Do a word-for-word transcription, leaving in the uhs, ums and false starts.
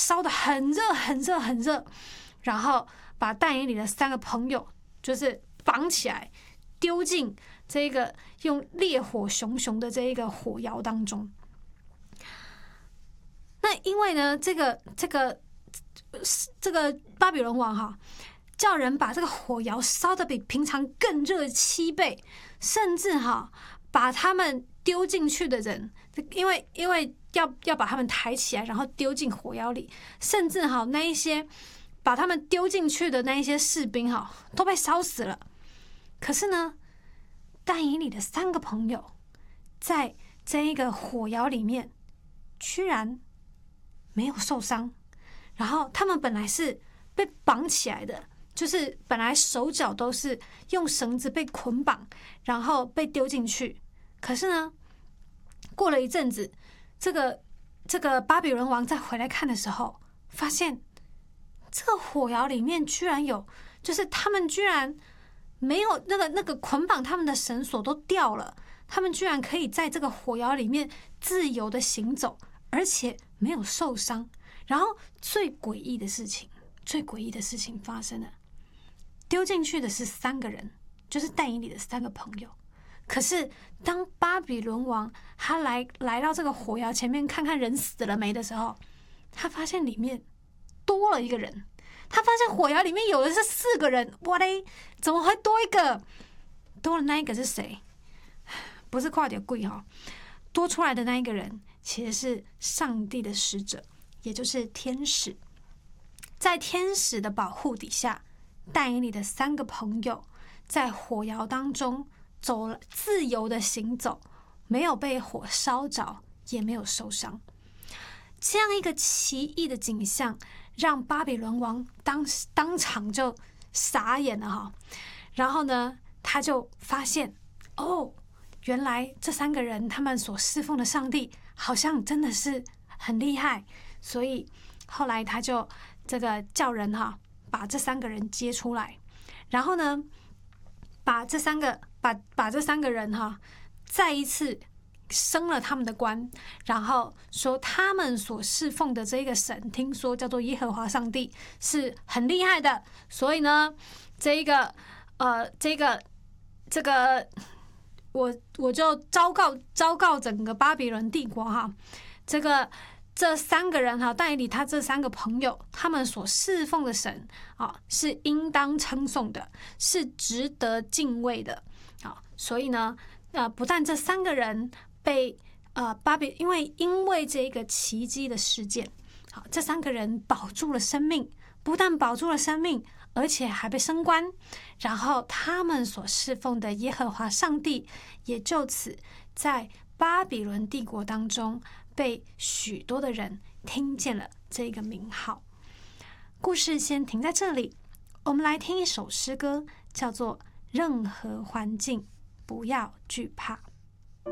烧得很热很热很热，然后把但以理的三个朋友就是绑起来，丢进这个用烈火熊熊的这一个火窑当中。那因为呢，这个这个这个巴比伦王哈，叫人把这个火窑烧得比平常更热七倍，甚至哈把他们丢进去的人，因为因为要要把他们抬起来，然后丢进火窑里，甚至哈那一些把他们丢进去的那一些士兵哈都被烧死了。可是呢，但以理的三个朋友在这一个火窑里面居然没有受伤，然后他们本来是被绑起来的，就是本来手脚都是用绳子被捆绑，然后被丢进去。可是呢，过了一阵子，这个这个巴比伦王再回来看的时候，发现这个火窑里面居然有，就是他们居然没有那个那个捆绑他们的绳索都掉了，他们居然可以在这个火窑里面自由的行走，而且没有受伤。然后最诡异的事情，最诡异的事情发生了，丢进去的是三个人，就是但以理的三个朋友。可是当巴比伦王他来来到这个火窑前面看看人死了没的时候，他发现里面多了一个人。他发现火窑里面有的是四个人，哇嘞，怎么会多一个？多了那一个是谁？不是快点贵哈，多出来的那一个人其实是上帝的使者，也就是天使。在天使的保护底下，但以理的三个朋友在火窑当中走了，自由的行走，没有被火烧着，也没有受伤。这样一个奇异的景象，让巴比伦王当当场就傻眼了哈。然后呢，他就发现，哦，原来这三个人他们所侍奉的上帝好像真的是很厉害，所以后来他就这个叫人哈，把这三个人接出来，然后呢，把这三个把把这三个人哈，再一次升了他们的官，然后说他们所侍奉的这个神，听说叫做耶和华上帝，是很厉害的，所以呢，这一个呃，这个这个，我我就昭告昭告整个巴比伦帝国哈，这个这三个人哈，但以理他这三个朋友，他们所侍奉的神啊，是应当称颂的，是值得敬畏的啊，所以呢，呃，不但这三个人被呃巴比，因为因为这个奇迹的事件，好，这三个人保住了生命，不但保住了生命，而且还被升官，然后他们所侍奉的耶和华上帝也就此在巴比伦帝国当中被许多的人听见了这个名号。故事先停在这里，我们来听一首诗歌，叫做《任何环境不要惧怕》。